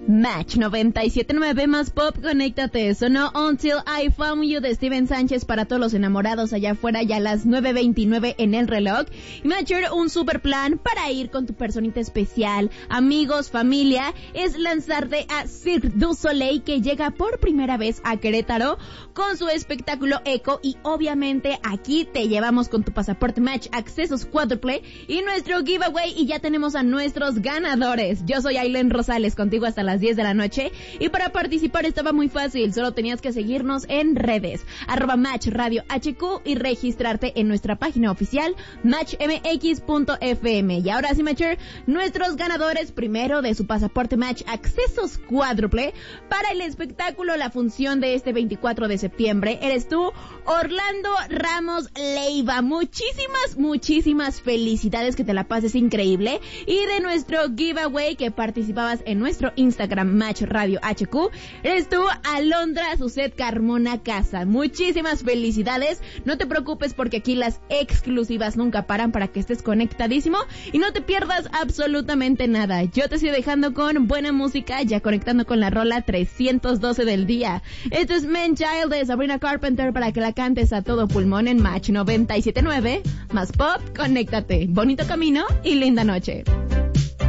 Match 97.9 más pop, conéctate. Sonó Until I Found You de Steven Sánchez para todos los enamorados allá afuera, ya a las 9:29 en el reloj. Y Matcher, un super plan para ir con tu personita especial, amigos, familia, es lanzarte a Cirque du Soleil, que llega por primera vez a Querétaro con su espectáculo Eco, y obviamente aquí te llevamos con tu pasaporte Match, accesos cuádruple y nuestro giveaway, y ya tenemos a nuestros ganadores. Yo soy Aileen Rosales, contigo hasta las 10 de la noche, y para participar estaba muy fácil, solo tenías que seguirnos en redes, @Match Radio HQ, y registrarte en nuestra página oficial matchmx.fm. Y ahora sí, Matcher, nuestros ganadores, primero de su pasaporte Match, accesos cuádruple para el espectáculo, la función de este 24 de septiembre, eres tú, Orlando Ramos Leiva. Muchísimas felicidades, que te la pases increíble. Y de nuestro giveaway que participabas en nuestro Instagram Match Radio HQ, eres tú, Alondra Suset Carmona Casa. Muchísimas felicidades, no te preocupes porque aquí las exclusivas nunca paran, para que estés conectadísimo y no te pierdas absolutamente nada. Yo te estoy dejando con buena música, ya conectando con la rola 312 del día. Esto es Man Child de Sabrina Carpenter, para que la cantes a todo pulmón en Match 97.9 más pop, conéctate. Bonito camino y linda noche.